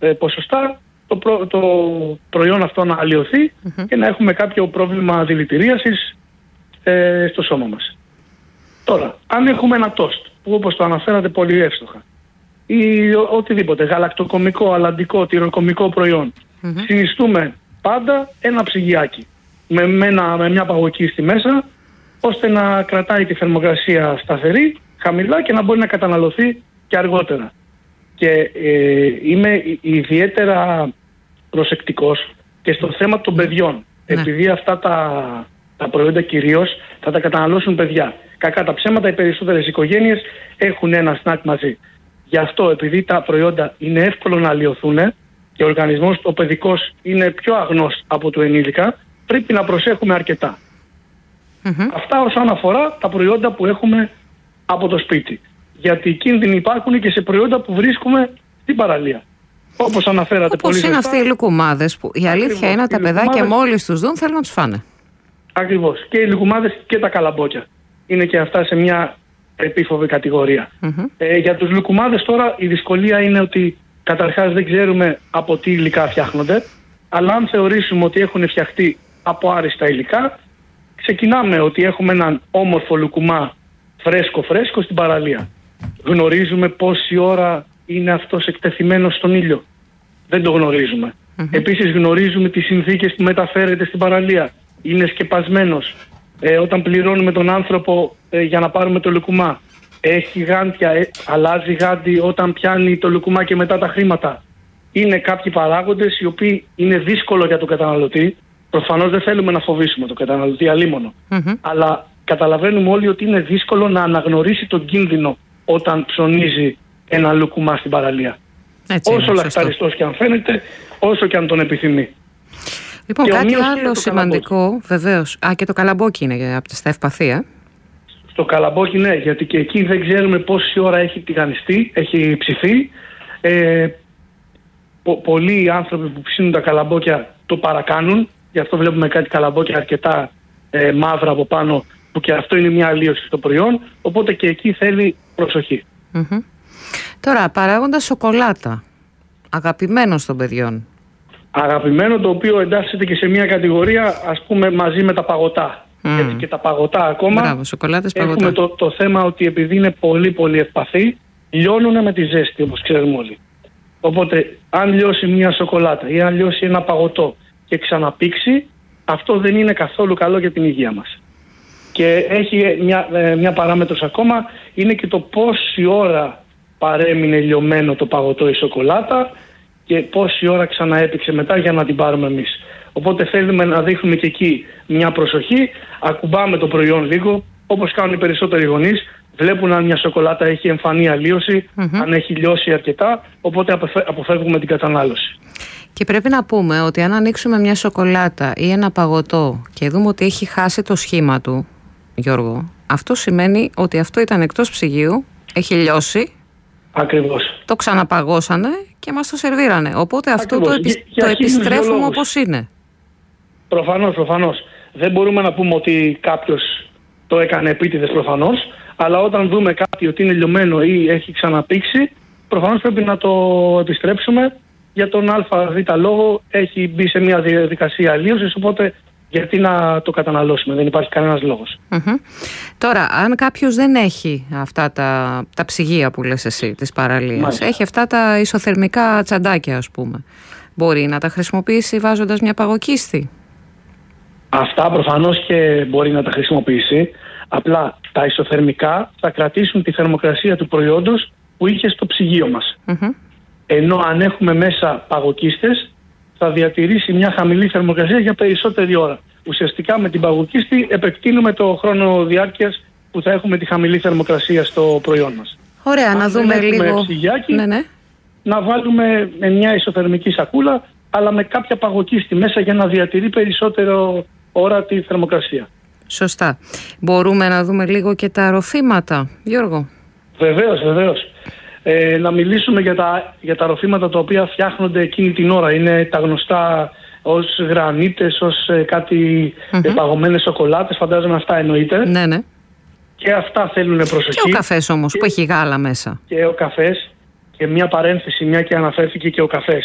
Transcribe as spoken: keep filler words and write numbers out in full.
ε, ποσοστά το, προ, το προϊόν αυτό να αλλοιωθεί mm-hmm. και να έχουμε κάποιο πρόβλημα δηλητηρίασης ε, στο σώμα μας. Τώρα, αν έχουμε ένα τόστ που όπως το αναφέρατε πολύ εύστοχα ή ο, οτιδήποτε γαλακτοκομικό, αλλαντικό, τυροκομικό προϊόν mm-hmm. συνιστούμε πάντα ένα ψυγιάκι με, με, ένα, με μια παγωκίστη μέσα ώστε να κρατάει τη θερμοκρασία σταθερή, χαμηλά και να μπορεί να καταναλωθεί και αργότερα. Και ε, είμαι ιδιαίτερα προσεκτικός και στο θέμα των παιδιών. Ναι. Επειδή αυτά τα, τα προϊόντα κυρίως θα τα καταναλώσουν παιδιά. Κακά τα ψέματα, οι περισσότερες οικογένειες έχουν ένα σνακ μαζί. Γι' αυτό, επειδή τα προϊόντα είναι εύκολο να αλλοιωθούν και ο οργανισμός ο παιδικός είναι πιο αγνός από το ενήλικα, πρέπει να προσέχουμε αρκετά. Mm-hmm. Αυτά όσον αφορά τα προϊόντα που έχουμε από το σπίτι. Γιατί οι κίνδυνοι υπάρχουν και σε προϊόντα που βρίσκουμε στην παραλία. Όπως αναφέρατε Όπως πολύ είναι σωστά. αυτοί οι λουκουμάδες που η αλήθεια Ακριβώς. είναι ότι τα παιδάκια μόλις τους δουν θέλουν να τους φάνε. Ακριβώς. Και οι λουκουμάδες και τα καλαμπόκια. Είναι και αυτά σε μια επίφοβη κατηγορία. Mm-hmm. Ε, για τους λουκουμάδες τώρα η δυσκολία είναι ότι καταρχάς δεν ξέρουμε από τι υλικά φτιάχνονται. Αλλά αν θεωρήσουμε ότι έχουν φτιαχτεί από άριστα υλικά, ξεκινάμε ότι έχουμε έναν όμορφο λουκουμά φρέσκο φρέσκο στην παραλία. Γνωρίζουμε πόση ώρα είναι αυτός εκτεθειμένος στον ήλιο. Δεν το γνωρίζουμε. Mm-hmm. Επίσης γνωρίζουμε τις συνθήκες που μεταφέρεται στην παραλία. Είναι σκεπασμένος. Ε, όταν πληρώνουμε τον άνθρωπο ε, για να πάρουμε το λουκουμά. Έχει γάντια, ε, αλλάζει γάντι όταν πιάνει το λουκουμά και μετά τα χρήματα. Είναι κάποιοι παράγοντες οι οποίοι είναι δύσκολο για τον καταναλωτή. Προφανώς δεν θέλουμε να φοβήσουμε τον καταναλωτή αλίμονο. Mm-hmm. Αλλά καταλαβαίνουμε όλοι ότι είναι δύσκολο να αναγνωρίσει τον κίνδυνο όταν ψωνίζει ένα λουκουμά στην παραλία. Έτσι όσο λαχταριστός και αν φαίνεται, όσο και αν τον επιθυμεί. Λοιπόν, και κάτι άλλο σημαντικό, βεβαίως. Α, και το καλαμπόκι είναι από τα ευπαθία. Στο καλαμπόκι, ναι, γιατί και εκεί δεν ξέρουμε πόση ώρα έχει τηγανιστεί, έχει ψηθεί. Ε, πο, πολλοί άνθρωποι που ψήνουν τα καλαμπόκια το παρακάνουν. Γι' αυτό βλέπουμε κάτι καλαμπόκια αρκετά ε, μαύρα από πάνω, που και αυτό είναι μια αλλίωση στο προϊόν. Οπότε και εκεί θέλει προσοχή. Mm-hmm. Τώρα, παράγοντα σοκολάτα. Αγαπημένο των παιδιών. Αγαπημένο, το οποίο εντάσσεται και σε μια κατηγορία, ας πούμε, μαζί με τα παγωτά. Mm. Γιατί και τα παγωτά ακόμα. Μπράβο, σοκολάτες, παγωτά. Έχουμε το, το θέμα ότι επειδή είναι πολύ πολύ ευπαθή, λιώνουν με τη ζέστη, όπως ξέρουμε όλοι. Οπότε, αν λιώσει μια σοκολάτα ή αν λιώσει ένα παγωτό και ξαναπήξει, αυτό δεν είναι καθόλου καλό για την υγεία μας. Και έχει μια, μια παράμετρος ακόμα, είναι και το πόση ώρα παρέμεινε λιωμένο το παγωτό ή σοκολάτα και πόση ώρα ξαναέπηξε μετά για να την πάρουμε εμείς. Οπότε θέλουμε να δείχνουμε και εκεί μια προσοχή, ακουμπάμε το προϊόν λίγο, όπως κάνουν οι περισσότεροι γονείς, βλέπουν αν μια σοκολάτα έχει εμφανή αλλίωση, mm-hmm. αν έχει λιώσει αρκετά, οπότε αποφεύγουμε την κατανάλωση. Και πρέπει να πούμε ότι αν ανοίξουμε μια σοκολάτα ή ένα παγωτό και δούμε ότι έχει χάσει το σχήμα του, Γιώργο, αυτό σημαίνει ότι αυτό ήταν εκτός ψυγείου, έχει λιώσει. Ακριβώς. Το ξαναπαγώσανε και μας το σερβίρανε. Οπότε αυτό Ακριβώς. το, επι... το επιστρέφουμε όπως είναι. Προφανώς, προφανώς. Δεν μπορούμε να πούμε ότι κάποιος το έκανε επίτηδες προφανώς, αλλά όταν δούμε κάτι ότι είναι λιωμένο ή έχει ξαναπήξει, προφανώς πρέπει να το επιστρέψουμε. Για τον ΑΒ λόγο έχει μπει σε μια διαδικασία αλλίωσης, οπότε γιατί να το καταναλώσουμε, δεν υπάρχει κανένας λόγος. Mm-hmm. Τώρα, αν κάποιος δεν έχει αυτά τα, τα ψυγεία που λες εσύ της παραλίας, Μάλιστα. έχει αυτά τα ισοθερμικά τσαντάκια ας πούμε, μπορεί να τα χρησιμοποιήσει βάζοντας μια παγωκίστη? Αυτά προφανώς και μπορεί να τα χρησιμοποιήσει, απλά τα ισοθερμικά θα κρατήσουν τη θερμοκρασία του προϊόντος που είχε στο ψυγείο μας. Mm-hmm. Ενώ αν έχουμε μέσα παγωκίστες, θα διατηρήσει μια χαμηλή θερμοκρασία για περισσότερη ώρα. Ουσιαστικά με την παγωκίστη επεκτείνουμε το χρόνο διάρκειας που θα έχουμε τη χαμηλή θερμοκρασία στο προϊόν μας. Ωραία, αν να δούμε λίγο. Ψυγιάκι, ναι, ναι. να βάλουμε με μια ισοθερμική σακούλα, αλλά με κάποια παγωκίστη μέσα για να διατηρεί περισσότερο ώρα τη θερμοκρασία. Σωστά. Μπορούμε να δούμε λίγο και τα ροφήματα, Γιώργο? Βεβαίως, βεβαίως. Ε, να μιλήσουμε για τα, για τα ροφήματα τα οποία φτιάχνονται εκείνη την ώρα. Είναι τα γνωστά ως γρανίτες, ως ε, κάτι mm-hmm. παγωμένες σοκολάτες, φαντάζομαι αυτά εννοείται. Ναι, ναι. Και αυτά θέλουν προσοχή. Και ο καφές όμως, και, που έχει γάλα μέσα. Και ο καφές, και μια παρένθεση, μια και αναφέρθηκε και ο καφές.